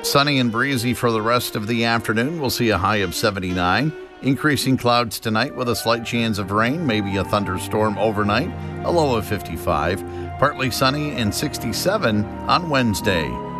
Sunny and breezy for the rest of the afternoon. We'll see a high of 79. Increasing clouds tonight with a slight chance of rain, maybe a thunderstorm overnight, a low of 55. Partly sunny and 67 on Wednesday.